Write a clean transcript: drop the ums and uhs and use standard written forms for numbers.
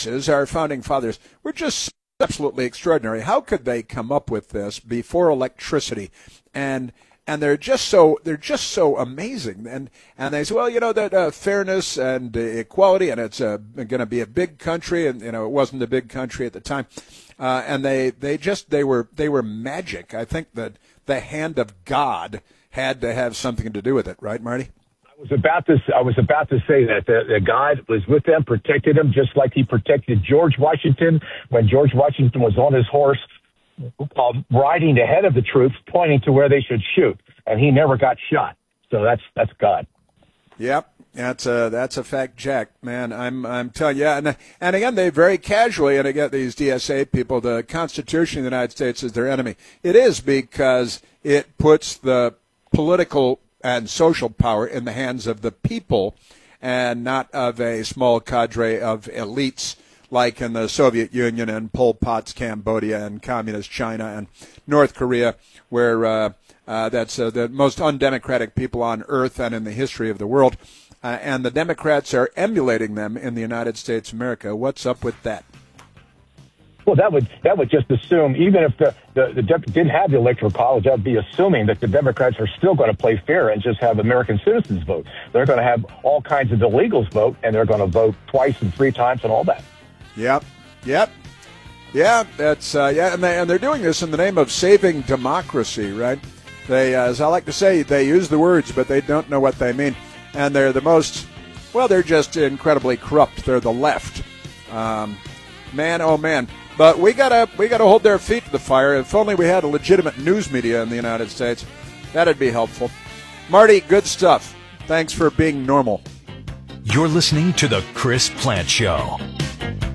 geniuses. Our founding fathers were just absolutely extraordinary. How could they come up with this before electricity? And they're just so amazing. And they say, well, that fairness and equality, and it's going to be a big country, and it wasn't a big country at the time. And they were magic. I think that the hand of God had to have something to do with it, right, Marty? I was about to say that the God was with them, protected them, just like he protected George Washington when George Washington was on his horse, riding ahead of the troops, pointing to where they should shoot, and he never got shot. So that's God. Yep, that's a fact, Jack. Man, I'm telling you. And again, they very casually, and again, these DSA people, the Constitution of the United States is their enemy. It is because it puts the political and social power in the hands of the people and not of a small cadre of elites like in the Soviet Union and Pol Pot's Cambodia and Communist China and North Korea, where that's the most undemocratic people on earth and in the history of the world. And the Democrats are emulating them in the United States of America. What's up with that? Well, that would just assume, even if the didn't have the Electoral College, that would be assuming that the Democrats are still going to play fair and just have American citizens vote. They're going to have all kinds of illegals vote, and they're going to vote twice and three times and all that. Yep. Yeah, that's and they're doing this in the name of saving democracy, right? They, as I like to say, they use the words, but they don't know what they mean, and they're they're just incredibly corrupt. They're the left, man, oh man. But we gotta hold their feet to the fire. If only we had a legitimate news media in the United States, that'd be helpful. Marty, good stuff. Thanks for being normal. You're listening to The Chris Plante Show.